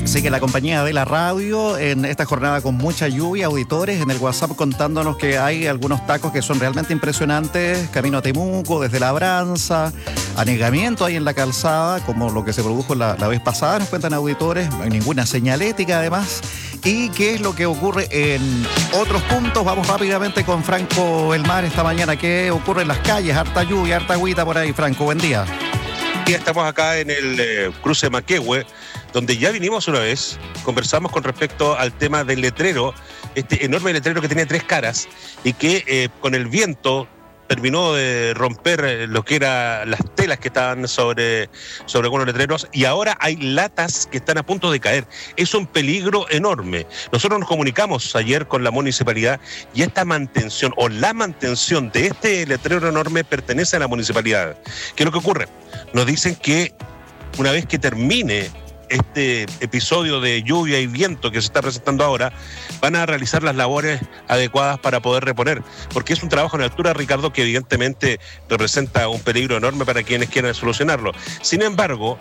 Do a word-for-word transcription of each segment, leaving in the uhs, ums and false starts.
Sigue la compañía de la radio en esta jornada con mucha lluvia, auditores en el WhatsApp contándonos que hay algunos tacos que son realmente impresionantes, camino a Temuco, desde Labranza, anegamiento ahí en la calzada, como lo que se produjo la, la vez pasada, nos cuentan auditores, no hay ninguna señalética además. ¿Y qué es lo que ocurre en otros puntos? Vamos rápidamente con Franco Elmar esta mañana. ¿Qué ocurre en las calles? Harta lluvia, harta agüita por ahí, Franco, buen día. Estamos acá en el eh, cruce Maquehue, donde ya vinimos una vez, conversamos con respecto al tema del letrero, este enorme letrero que tiene tres caras y que eh, con el viento terminó de romper lo que eran las telas que estaban sobre, sobre algunos letreros, y ahora hay latas que están a punto de caer. Es un peligro enorme. Nosotros nos comunicamos ayer con la municipalidad y esta mantención o la mantención de este letrero enorme pertenece a la municipalidad. ¿Qué es lo que ocurre? Nos dicen que una vez que termine este episodio de lluvia y viento que se está presentando ahora, van a realizar las labores adecuadas para poder reponer, porque es un trabajo en altura, Ricardo, que evidentemente representa un peligro enorme para quienes quieran solucionarlo. Sin embargo,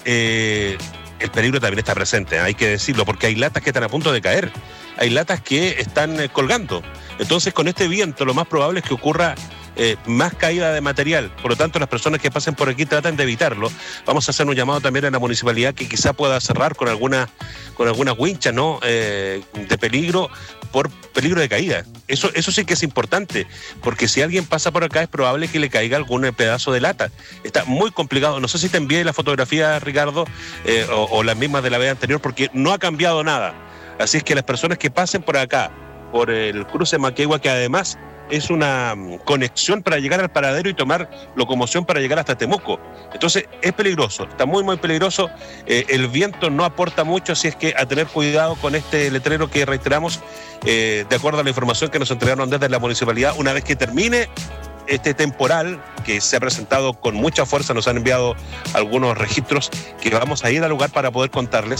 eh, el peligro también está presente, hay que decirlo, porque hay latas que están a punto de caer, hay latas que están eh, colgando. Entonces, con este viento, lo más probable es que ocurra Eh, más caída de material. Por lo tanto, las personas que pasen por aquí traten de evitarlo. Vamos a hacer un llamado también a la municipalidad que quizá pueda cerrar con alguna con algunas winchas, ¿no? Eh, de peligro, por peligro de caída. Eso, eso sí que es importante, porque si alguien pasa por acá es probable que le caiga algún pedazo de lata. Está muy complicado. No sé si te envié la fotografía, Ricardo, eh, o, o las mismas de la vez anterior, porque no ha cambiado nada. Así es que las personas que pasen por acá, por el cruce Maquehue, que además es una conexión para llegar al paradero y tomar locomoción para llegar hasta Temuco. Entonces es peligroso, está muy muy peligroso, eh, el viento no aporta mucho, así es que a tener cuidado con este letrero que reiteramos, eh, de acuerdo a la información que nos entregaron desde la municipalidad. Una vez que termine este temporal que se ha presentado con mucha fuerza, nos han enviado algunos registros que vamos a ir al lugar para poder contarles,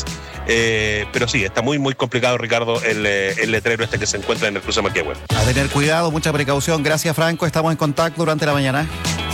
eh, pero sí, está muy muy complicado, Ricardo, el, el letrero este que se encuentra en el cruce Maquehue. A tener cuidado, mucha precaución. Gracias, Franco, estamos en contacto durante la mañana.